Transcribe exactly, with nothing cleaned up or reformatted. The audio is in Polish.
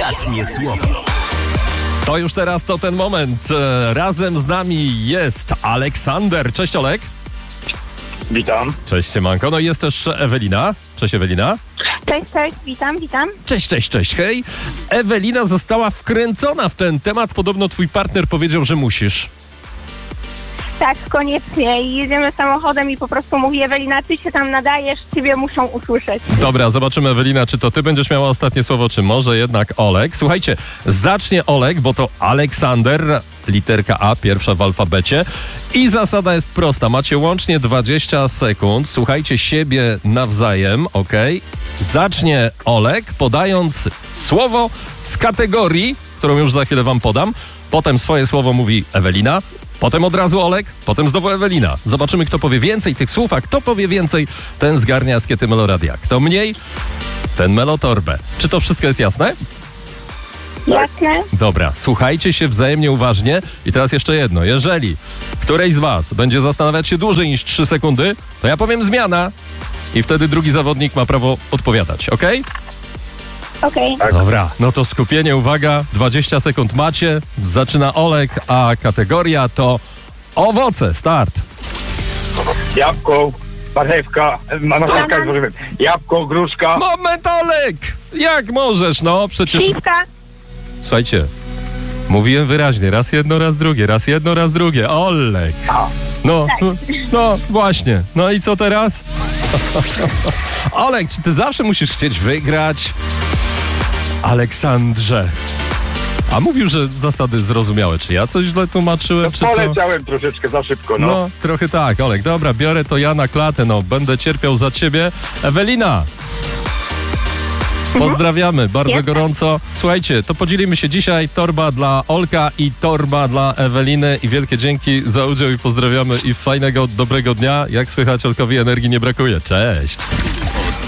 Ostatnie słowo. To już teraz to ten moment. Razem z nami jest Aleksander. Cześć, Olek. Witam. Cześć, siemanko. No i jest też Ewelina. Cześć, Ewelina. Cześć, cześć, witam, witam. Cześć, cześć, cześć, hej. Ewelina została wkręcona w ten temat. Podobno twój partner powiedział, że musisz. Tak, koniecznie. I jedziemy samochodem i po prostu mówi: Ewelina, ty się tam nadajesz, ciebie muszą usłyszeć. Dobra, zobaczymy, Ewelina, czy to ty będziesz miała ostatnie słowo, czy może jednak Olek. Słuchajcie, zacznie Olek, bo to Aleksander, literka A, pierwsza w alfabecie. I zasada jest prosta. Macie łącznie dwadzieścia sekund. Słuchajcie siebie nawzajem, ok? Zacznie Olek, podając słowo z kategorii, którą już za chwilę wam podam. Potem swoje słowo mówi Ewelina. Potem od razu Olek, potem znowu Ewelina. Zobaczymy, kto powie więcej tych słów, a kto powie więcej, ten zgarnia Askiety Meloradia. Kto mniej, ten Melotorbę. Czy to wszystko jest jasne? Jasne? Dobra, słuchajcie się wzajemnie uważnie. I teraz jeszcze jedno. Jeżeli któreś z was będzie zastanawiać się dłużej niż trzy sekundy, to ja powiem zmiana i wtedy drugi zawodnik ma prawo odpowiadać, ok? Okej. Tak. Dobra, no to skupienie, uwaga, dwadzieścia sekund macie. Zaczyna Olek, a kategoria to owoce. Start. Jabłko, marchewka, marchewka jest może być. Jabłko, gruszka. Moment, Olek! Jak możesz, no przecież... Śliwka. Słuchajcie, mówiłem wyraźnie, raz jedno, raz drugie, raz jedno, raz drugie. Olek! No, no, no właśnie. No i co teraz? Olek, czy ty zawsze musisz chcieć wygrać? Aleksandrze. A mówił, że zasady zrozumiałe. Czy ja coś źle tłumaczyłem, No, czy co? poleciałem troszeczkę za szybko, no. No, trochę tak, Olek. Dobra, biorę to ja na klatę, no. Będę cierpiał za ciebie. Ewelina! Pozdrawiamy bardzo Jasne. gorąco. Słuchajcie, to podzielimy się dzisiaj. Torba dla Olka i torba dla Eweliny. I wielkie dzięki za udział i pozdrawiamy. I fajnego, dobrego dnia. Jak słychać, Olkowi energii nie brakuje. Cześć!